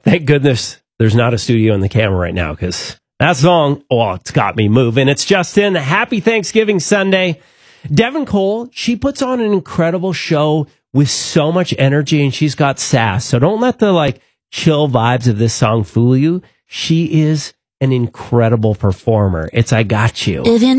Thank goodness there's not a studio in the camera right now, because that song, it's got me moving. It's Justin. Happy Thanksgiving Sunday. Devin Cole, she puts on an incredible show with so much energy, and she's got sass. So don't let the chill vibes of this song fool you. She is an incredible performer. It's I Got You.